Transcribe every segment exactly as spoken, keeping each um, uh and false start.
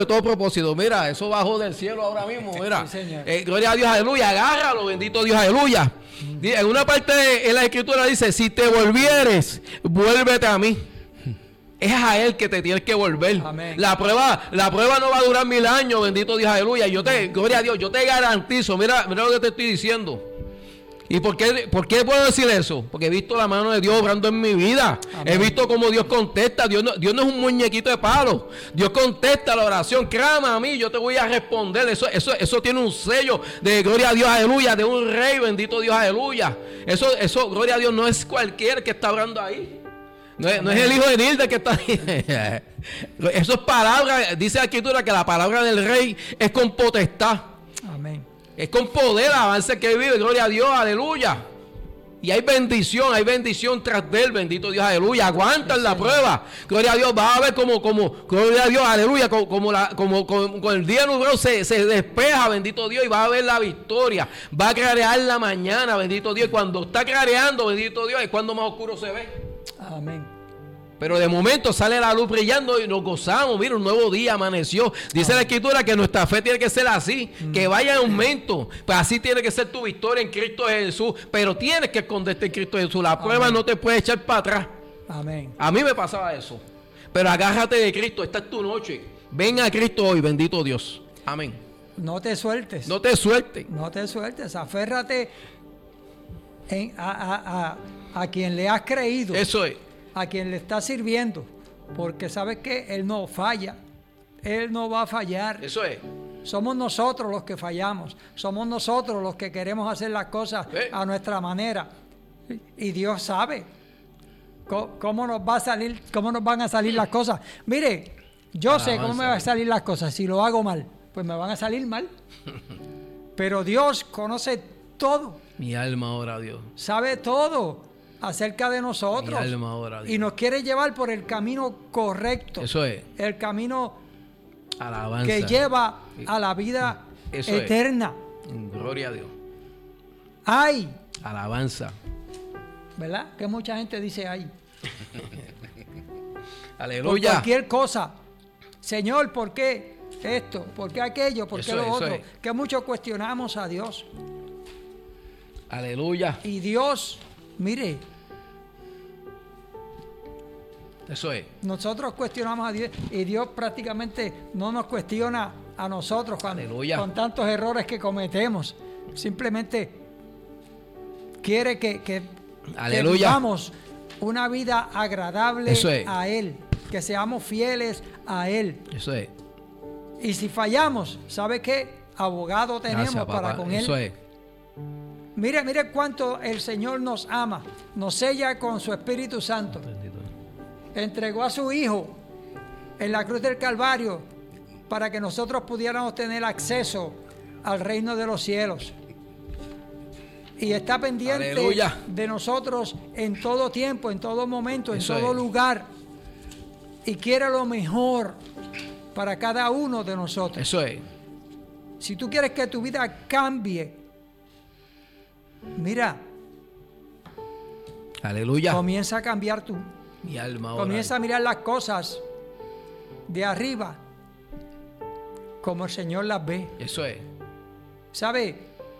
de todo propósito. Mira, eso bajó del cielo ahora mismo. Mira, Sí, eh, gloria a Dios, aleluya. Agárralo, bendito Dios, aleluya. Mm. En una parte en la escritura dice: si te volvieres, vuélvete a mí. Es a Él que te tienes que volver. Amén. La prueba, la prueba no va a durar mil años, bendito Dios, aleluya. Yo te, gloria a Dios, yo te garantizo, mira, mira lo que te estoy diciendo. ¿Y por qué, por qué puedo decir eso? Porque he visto la mano de Dios obrando en mi vida. Amén. He visto cómo Dios contesta. Dios no, Dios no es un muñequito de palo. Dios contesta la oración. Créame a mí, yo te voy a responder. Eso, eso, eso tiene un sello de gloria a Dios, aleluya, de un rey, bendito Dios, aleluya. Eso, eso, gloria a Dios, no es cualquier que está orando ahí. No es, no es el hijo de Nilda que está ahí. Eso es palabra. Dice la escritura que la palabra del rey es con potestad. Amén. Es con poder, avance que vive, gloria a Dios, aleluya. Y hay bendición, hay bendición tras de él, bendito Dios, aleluya. Aguantan sí, la Señor. Prueba, gloria a Dios. Va a ver como, como, gloria a Dios, aleluya, como, como, la, como, como, como el día nublado se, se despeja, bendito Dios, y va a ver la victoria. Va a clarear la mañana, bendito Dios. Y cuando está clareando, bendito Dios, es cuando más oscuro se ve. Amén. Pero de momento sale la luz brillando y nos gozamos. Mira, un nuevo día amaneció. Dice Amén. La escritura que nuestra fe tiene que ser así, mm. que vaya en aumento. Pues así tiene que ser tu victoria en Cristo Jesús. Pero tienes que esconderte en Cristo Jesús. La prueba Amén. No te puede echar para atrás. Amén. A mí me pasaba eso. Pero agárrate de Cristo. Esta es tu noche. Ven a Cristo hoy, bendito Dios. Amén. No te sueltes. No te sueltes. No te sueltes. Aférrate en, a, a, a, a quien le has creído. Eso es. A quien le está sirviendo, porque sabes que Él no falla, Él no va a fallar. Eso es. Somos nosotros los que fallamos, somos nosotros los que queremos hacer las cosas ¿Eh? A nuestra manera, y Dios sabe cómo, cómo nos va a salir, cómo nos van a salir las cosas. Mire, yo sé cómo me van a salir las cosas. Si lo hago mal, pues me van a salir mal. Pero Dios conoce todo. Mi alma ora a Dios. Sabe todo acerca de nosotros. Mi alma ora a Dios. Y nos quiere llevar por el camino correcto. Eso es. El camino Alabanza. Que lleva a la vida Eso eterna. Es. Gloria a Dios. Ay. Alabanza. ¿Verdad? Que mucha gente dice ay. Aleluya. Por cualquier cosa. Señor, ¿por qué esto? ¿Por qué aquello? ¿Por qué eso lo es, otro? es. Que muchos cuestionamos a Dios. Aleluya. Y Dios, mire. Eso es. Nosotros cuestionamos a Dios y Dios prácticamente no nos cuestiona a nosotros cuando, con tantos errores que cometemos. Simplemente quiere que, que, que vivamos una vida agradable es. a Él, que seamos fieles a Él. Eso es. Y si fallamos, ¿sabe qué? Abogado tenemos Gracias, para con Él. Eso es. Mire, mire cuánto el Señor nos ama, nos sella con su Espíritu Santo. Entregó a su Hijo en la cruz del Calvario para que nosotros pudiéramos tener acceso al reino de los cielos. Y está pendiente Aleluya. de nosotros en todo tiempo, en todo momento, Eso en todo es. lugar. Y quiere lo mejor para cada uno de nosotros. Eso es. Si tú quieres que tu vida cambie, mira. Aleluya. Comienza a cambiar tú. Mi alma Comienza a mirar las cosas de arriba como el Señor las ve. Eso es. ¿Sabe?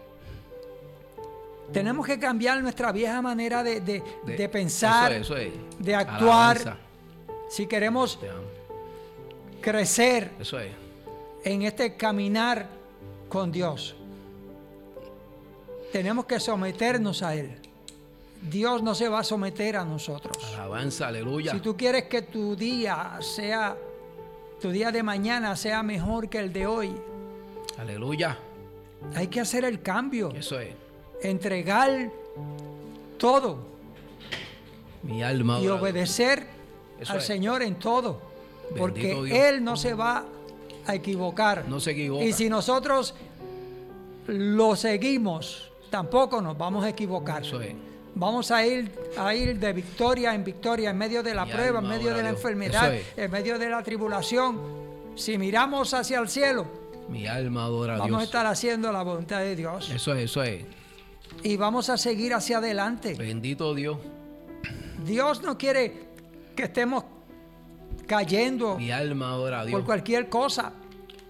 Tenemos que cambiar nuestra vieja manera de, de, de, de pensar, eso es, eso es. de actuar. Alabanza. Si queremos crecer eso es. en este caminar con Dios, tenemos que someternos a Él. Dios no se va a someter a nosotros. Alabanza, aleluya. Si tú quieres que tu día sea, tu día de mañana sea mejor que el de hoy, aleluya, hay que hacer el cambio. Eso es. Entregar todo. Mi alma. Y obedecer Eso al es. Señor en todo. Bendito porque Dios. Él no se va a equivocar. No se equivoca. Y si nosotros lo seguimos, tampoco nos vamos a equivocar. Eso es. Vamos a ir, a ir de victoria en victoria en medio de la Mi prueba, en alma, medio de la Dios. enfermedad, es. en medio de la tribulación. Si miramos hacia el cielo, mi alma adora a Dios. Vamos a estar haciendo la voluntad de Dios. Eso es, eso es. Y vamos a seguir hacia adelante. Bendito Dios. Dios no quiere que estemos cayendo mi alma adora a Dios. por cualquier cosa.